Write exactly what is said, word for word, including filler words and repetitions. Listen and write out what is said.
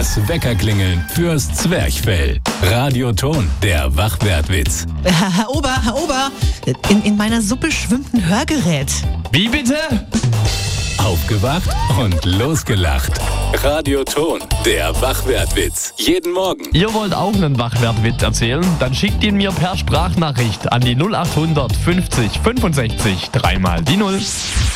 Das Weckerklingeln fürs Zwerchfell. Radioton, der Wachwertwitz. Herr, Herr Ober, Herr Ober, in, in meiner Suppe schwimmt ein Hörgerät. Wie bitte? Aufgewacht und losgelacht. Radioton, der Wachwertwitz. Jeden Morgen. Ihr wollt auch einen Wachwertwitz erzählen? Dann schickt ihn mir per Sprachnachricht an die null acht hundert fünfzig fünfundsechzig dreimal die Null.